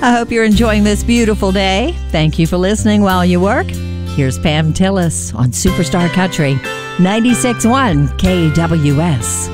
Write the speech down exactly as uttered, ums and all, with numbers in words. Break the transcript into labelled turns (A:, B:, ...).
A: I hope you're enjoying this beautiful day. Thank you for listening while you work. Here's Pam Tillis on Superstar Country, ninety-six point one K W S.